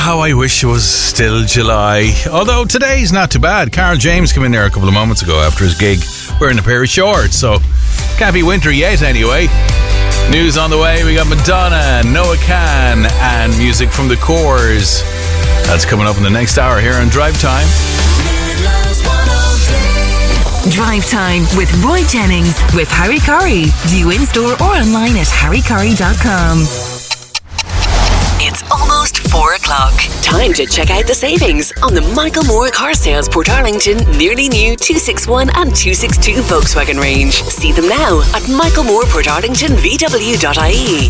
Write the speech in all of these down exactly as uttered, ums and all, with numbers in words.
how I wish it was still July. Although today's not too bad. Carl James came in there a couple of moments ago after his gig wearing a pair of shorts, so can't be winter yet anyway. News on the way. We got Madonna, Noah Kahan, and music from the Corrs. That's coming up in the next hour here on Drive Time. Drive Time with Roy Jennings with Harry Curry. View in store or online at harry curry dot com. It's almost four o'clock. Time to check out the savings on the Michael Moore Car Sales Portarlington nearly new two sixty-one and two sixty-two Volkswagen range. See them now at michael moore portarlington v w dot i e.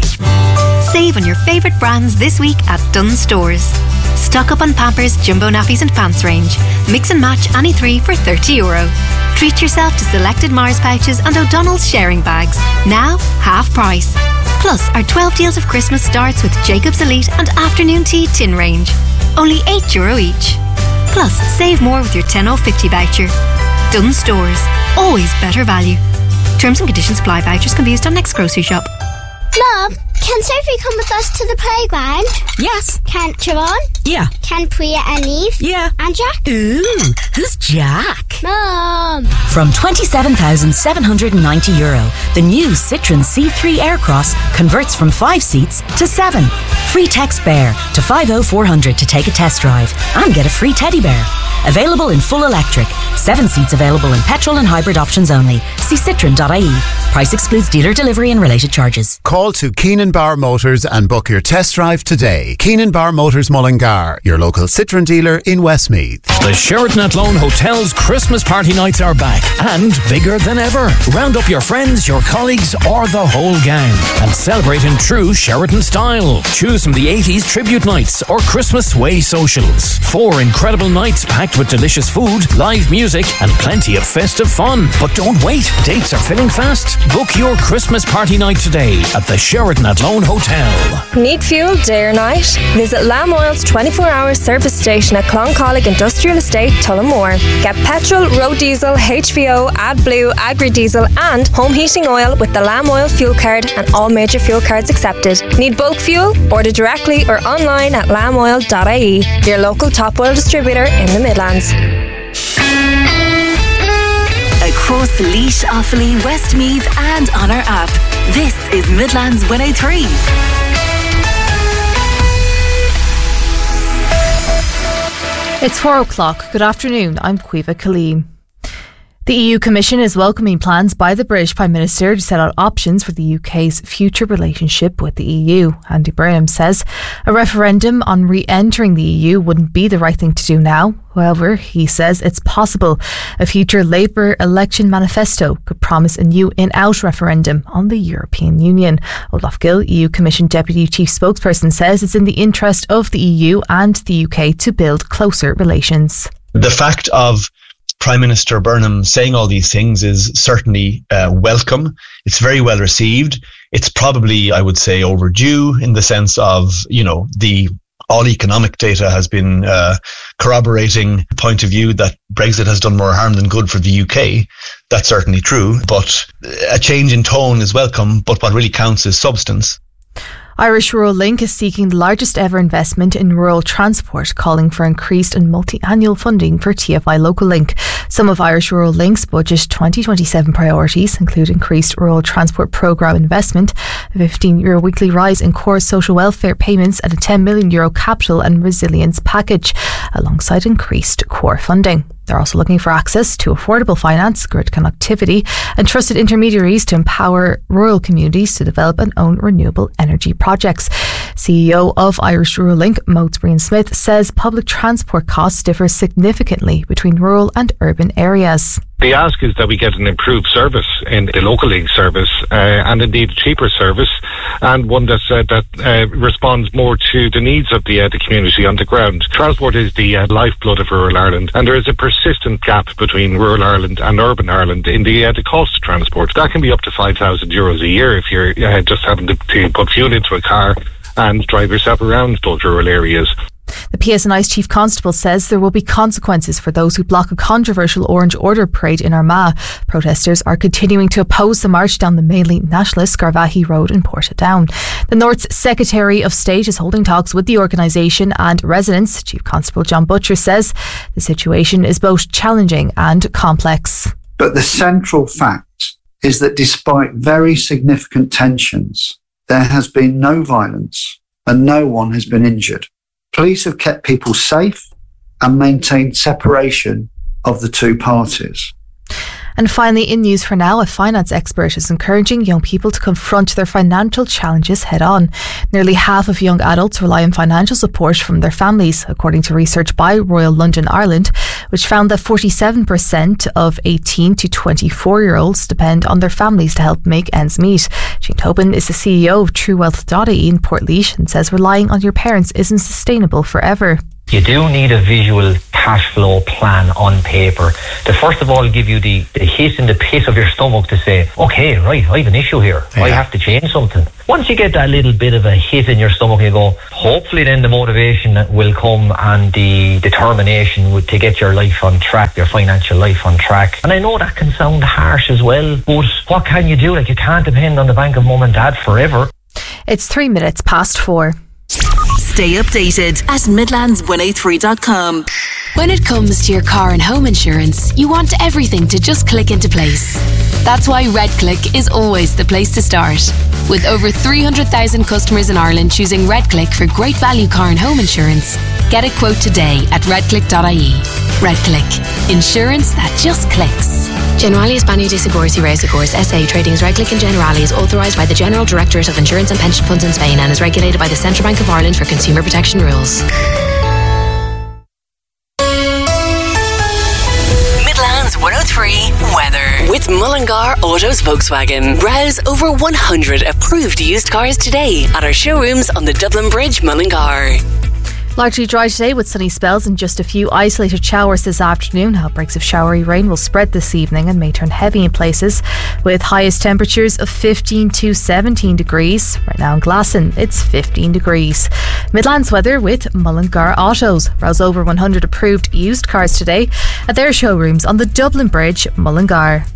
Save on your favourite brands this week at Dunnes Stores. Stock up on Pampers, Jumbo Nappies and Pants range. Mix and match any three for thirty euro. Treat yourself to selected Mars pouches and O'Donnell's sharing bags. Now, half price. Plus, our twelve deals of Christmas starts with Jacob's Elite and Afternoon Tea tin range. Only eight euro each. Plus, save more with your ten oh fifty voucher. Dunnes Stores. Always better value. Terms and conditions apply. Vouchers can be used on next grocery shop. Mum, can Sophie come with us to the playground? Yes. Can Siobhan? Yeah. Can Priya and Eve? Yeah. And Jack? Ooh, who's Jack? Mum. From twenty-seven thousand seven hundred ninety euro, the new Citroën C three Aircross converts from five seats to seven. Free text BEAR to five oh four hundred to take a test drive and get a free teddy bear. Available in full electric. Seven seats available in petrol and hybrid options only. See citroen dot I E. Price excludes dealer delivery and related charges. Call to Keenan Bar Motors and book your test drive today. Keenan Bar Motors Mullingar, your local Citroën dealer in Westmeath. The Sheraton Athlone Hotel's Christmas party nights are back and bigger than ever. Round up your friends, your colleagues or the whole gang and celebrate in true Sheraton style. Choose from the eighties tribute nights or Christmas sway socials. Four incredible nights packed with delicious food, live music and plenty of festive fun. But don't wait, dates are filling fast. Book your Christmas party night today at the Sheraton Athlone Hotel. Need fuel day or night? Visit Lamb Oil's twenty-four hour service station at Cloncollig Industrial Estate, Tullamore. Get petrol, road diesel, H V O, AdBlue, Agri-Diesel and home heating oil with the Lamb Oil fuel card and all major fuel cards accepted. Need bulk fuel? Order directly or online at lamb oil dot I E, your local top oil distributor in the Midlands. Across Laois, Offaly, Westmeath and on our app. This is Midlands one oh three. It's four o'clock. Good afternoon. I'm Caoimhe Kaleem. The E U Commission is welcoming plans by the British Prime Minister to set out options for the U K's future relationship with the E U. Andy Burnham says a referendum on re-entering the E U wouldn't be the right thing to do now. However, he says it's possible a future Labour election manifesto could promise a new in-out referendum on the European Union. Olaf Gill, E U Commission Deputy Chief Spokesperson, says it's in the interest of the E U and the U K to build closer relations. The fact of Prime Minister Burnham saying all these things is certainly uh, welcome. It's very well received. It's probably, I would say, overdue in the sense of, you know, the all economic data has been uh, corroborating the point of view that Brexit has done more harm than good for the U K. That's certainly true, but a change in tone is welcome, but what really counts is substance. Irish Rural Link is seeking the largest ever investment in rural transport, calling for increased and multi-annual funding for T F I Local Link. Some of Irish Rural Link's budget twenty twenty-seven priorities include increased rural transport programme investment, a fifteen euro weekly rise in core social welfare payments and a ten million euro capital and resilience package, alongside increased core funding. They're also looking for access to affordable finance, grid connectivity and trusted intermediaries to empower rural communities to develop and own renewable energy projects. C E O of Irish Rural Link, Moats Breen Smith, says public transport costs differ significantly between rural and urban areas. The ask is that we get an improved service in the local link service uh, and indeed a cheaper service, and one that's, uh, that uh, responds more to the needs of the, uh, the community on the ground. Transport is the uh, lifeblood of rural Ireland, and there is a persistent gap between rural Ireland and urban Ireland in the, uh, the cost of transport. That can be up to five thousand euros a year if you're uh, just having to, to put fuel into a car and drive yourself around those rural areas. The P S N I's Chief Constable says there will be consequences for those who block a controversial Orange Order parade in Armagh. Protesters are continuing to oppose the march down the mainly nationalist Scarvahy Road in Portadown. The North's Secretary of State is holding talks with the organisation and residents. Chief Constable John Butcher says the situation is both challenging and complex. But the central fact is that despite very significant tensions, there has been no violence and no one has been injured. Police have kept people safe and maintained separation of the two parties. And finally, in news for now, a finance expert is encouraging young people to confront their financial challenges head on. Nearly half of young adults rely on financial support from their families, according to research by Royal London Ireland, which found that forty-seven percent of eighteen to twenty-four-year-olds depend on their families to help make ends meet. Jean Tobin is the C E O of TrueWealth dot I E in Portlaoise and says relying on your parents isn't sustainable forever. You do need a visual cash flow plan on paper to first of all give you the, the hit in the pit of your stomach to say, okay, right, I have an issue here. Yeah. I have to change something. Once you get that little bit of a hit in your stomach, you go, hopefully then the motivation will come and the determination to get your life on track, your financial life on track. And I know that can sound harsh as well, but what can you do? Like, you can't depend on the bank of mum and dad forever. It's three minutes past four. Stay updated at Midlands one oh three dot com. When it comes to your car and home insurance, you want everything to just click into place. That's why RedClick is always the place to start. With over three hundred thousand customers in Ireland choosing RedClick for great value car and home insurance, get a quote today at redclick dot I E. RedClick. Insurance that just clicks. Generali España de Seguros y Reasegurs S A Trading as RedClick and Generali is authorised by the General Directorate of Insurance and Pension Funds in Spain and is regulated by the Central Bank of Ireland for consumer protection rules. Midlands one oh three weather with Mullingar Autos Volkswagen. Browse over one hundred approved used cars today at our showrooms on the Dublin Bridge, Mullingar. Largely dry today with sunny spells and just a few isolated showers this afternoon. Outbreaks of showery rain will spread this evening and may turn heavy in places, with highest temperatures of fifteen to seventeen degrees. Right now in Glasson, it's fifteen degrees. Midlands weather with Mullingar Autos. Browse over one hundred approved used cars today at their showrooms on the Dublin Bridge, Mullingar.